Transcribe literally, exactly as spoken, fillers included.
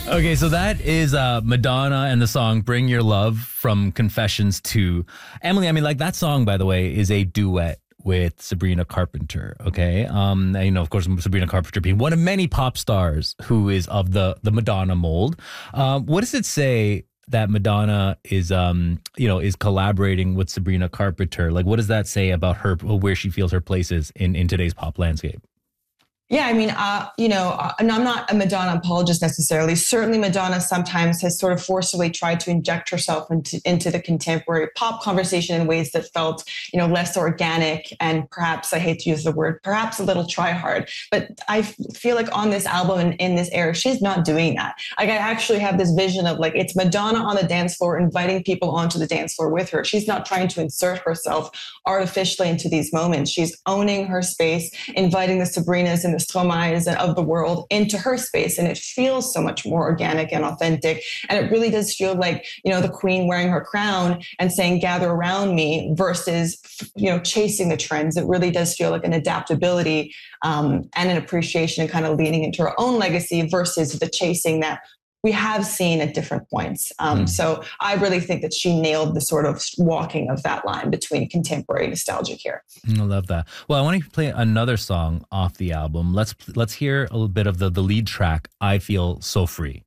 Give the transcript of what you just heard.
Okay, so that is uh, Madonna and the song Bring Your Love from Confessions two. Emily, I mean, like that song, by the way, is a duet with Sabrina Carpenter. Okay. Um, and, you know, of course, Sabrina Carpenter being one of many pop stars who is of the, the Madonna mold. Um, what does it say that Madonna is, um, you know, is collaborating with Sabrina Carpenter? Like, what does that say about her, where she feels her place is in, in today's pop landscape? Yeah, I mean, uh, you know, uh, and I'm not a Madonna apologist necessarily. Certainly, Madonna sometimes has sort of forcibly tried to inject herself into, into the contemporary pop conversation in ways that felt, you know, less organic and perhaps, I hate to use the word, perhaps a little try hard. But I f- feel like on this album and in this era, she's not doing that. Like, I actually have this vision of like, it's Madonna on the dance floor, inviting people onto the dance floor with her. She's not trying to insert herself artificially into these moments. She's owning her space, inviting the Sabrinas and the Stromais of the world into her space. And it feels so much more organic and authentic. And it really does feel like, you know, the queen wearing her crown and saying, gather around me versus, you know, chasing the trends. It really does feel like an adaptability um, and an appreciation and kind of leaning into her own legacy versus the chasing that we have seen at different points. Um, mm. So I really think that she nailed the sort of walking of that line between contemporary nostalgic here. I love that. Well, I want to play another song off the album. Let's let's hear a little bit of the, the lead track, I Feel So Free.